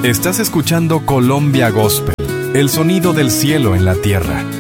Estás escuchando Colombia Gospel, el sonido del cielo en la tierra,